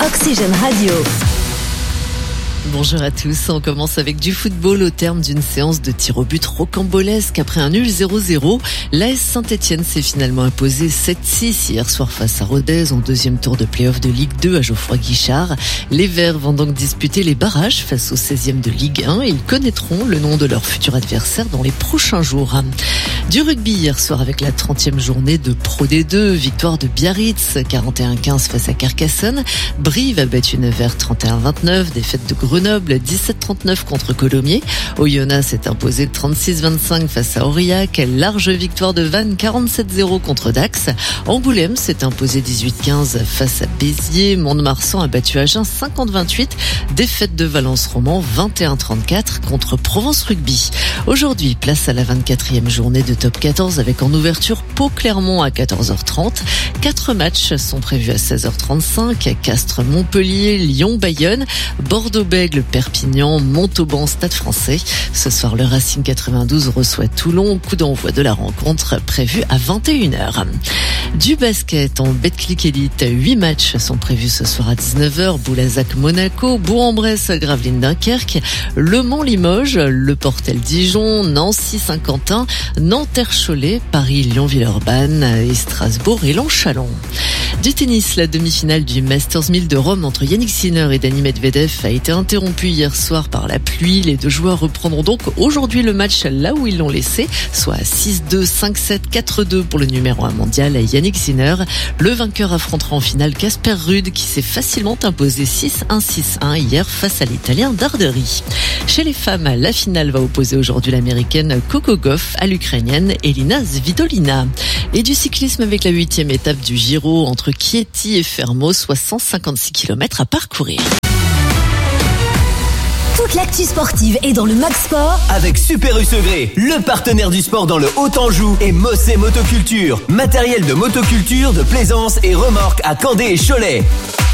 Oxygène Radio. Bonjour à tous, on commence avec du football au terme d'une séance de tir au but rocambolesque. Après un nul 0-0, l'AS Saint-Etienne s'est finalement imposé 7-6 hier soir face à Rodez en deuxième tour de play-off de Ligue 2 à Geoffroy Guichard. Les Verts vont donc disputer les barrages face au 16e de Ligue 1 et ils connaîtront le nom de leur futur adversaire dans les prochains jours. Du rugby hier soir avec la 30e journée de Pro D2, victoire de Biarritz 41-15 face à Carcassonne. Brive a battu Nevers 31-29, défaite de Grenoble 17-39 contre Colomiers. Oyonnax s'est imposé 36-25 face à Aurillac. Large victoire de Vannes 47-0 contre Dax. Angoulême s'est imposé 18-15 face à Béziers. Mont-de-Marsan a battu Agen 50-28. Défaite de Valence Roman 21-34 contre Provence Rugby. Aujourd'hui, place à la 24e journée de Top 14 avec en ouverture Pau-Clermont à 14h30. 4 matchs sont prévus à 16h35. Castres-Montpellier, Lyon-Bayonne, Bordeaux-Bègles, Perpignan, Montauban, Stade Français. Ce soir, le Racing 92 reçoit Toulon. Coup d'envoi de la rencontre prévu à 21h. Du basket en Betclic Elite, 8 matchs sont prévus ce soir à 19h. Boulazac-Monaco, Bourg-en-Bresse, Gravelines-Dunkerque, Le Mans-Limoges, Le Portel-Dijon, Nancy-Saint-Quentin, Nanterre-Cholet, Paris-Lyon-Villeurbanne et Strasbourg et Lens-Chalon. Du tennis, la demi-finale du Masters 1000 de Rome entre Yannick Sinner et Dani Medvedev a été interrompue hier soir par la pluie. Les deux joueurs reprendront donc aujourd'hui le match là où ils l'ont laissé, soit à 6-2, 5-7, 4-2 pour le numéro 1 mondial Yannick Sinner. Le vainqueur affrontera en finale Casper Ruud qui s'est facilement imposé 6-1, 6-1 hier face à l'Italien Darderi. Chez les femmes, la finale va opposer aujourd'hui l'Américaine Coco Gauff à l'Ukrainienne Elina Svitolina. Et du cyclisme avec la 8e étape du Giro entre Chieti et Fermo, soit 156 km à parcourir. Toute l'actu sportive est dans le Mag Sport avec Super U Segré, le partenaire du sport dans le Haut-Anjou et Mossé Motoculture. Matériel de motoculture, de plaisance et remorques à Candé et Cholet.